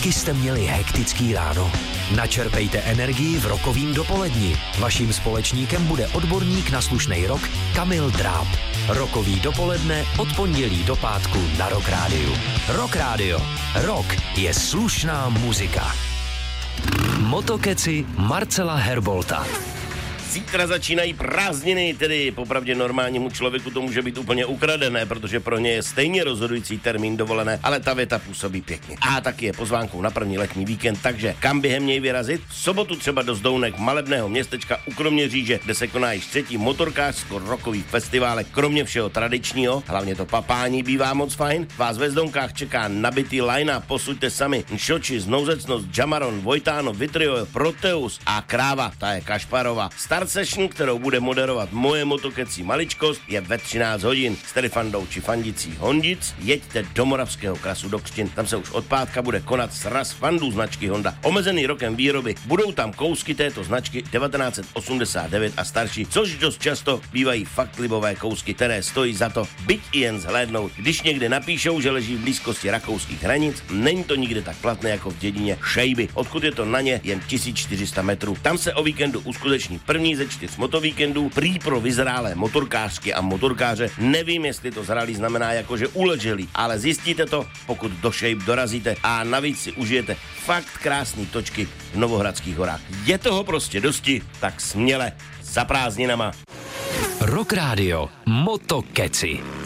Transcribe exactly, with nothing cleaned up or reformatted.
Taky jste měli hektický ráno? Načerpejte energii v rokovým dopoledni. Vaším společníkem bude odborník na slušnej rock Kamil Dráb. Rokový dopoledne od pondělí do pátku na Rock Rádiu. Rock Rádio. Rock je slušná muzika. Motokeci Marcela Herbolta. Zítra začínají prázdniny, tedy popravdě normálnímu člověku to může být úplně ukradené, protože pro ně je stejně rozhodující termín dovolené, ale ta věta působí pěkně. A taky je pozvánkou na první letní víkend, takže kam během něj vyrazit? V sobotu třeba do Zdounek, malebného městečka u Kroměříže, kde se koná již třetí motorkářsko-rockový festival, kromě všeho tradičního, hlavně to papání bývá moc fajn. Vás ve Zdounkách čeká nabitý line-up, posuďte sami, Nšoči, Znouzecnost, Jamaron, Vojtáno, Vitriol, Proteus a Kráva, ta je Kašparova. Start session, kterou bude moderovat moje motokecí maličkost, je ve třináct hodin. S tedy fandou či fandicí Hondic jeďte do Moravského Krasu do Křtin. Tam se už od pátka bude konat sraz fandů značky Honda. Omezený rokem výroby. Budou tam kousky této značky devatenáct set osmdesát devět a starší, což dost často bývají fakt libové kousky, které stojí za to byť i jen zhlédnout. Když někde napíšou, že leží v blízkosti rakouských hranic, není to nikde tak platné jako v dědině Šejby, odkud je to na ně jen tisíc čtyři sta metrů. Tam se o víkendu uskuteční první ze čtyř motovíkendů, prý pro vyzrálé motorkářky a motorkáře. Nevím, jestli to zralý znamená jako, že uleželý, ale zjistíte to, pokud do Shape dorazíte a navíc si užijete fakt krásný točky v Novohradských horách. Je toho prostě dosti, tak směle za prázdninama. Rock Rádio Motokeci.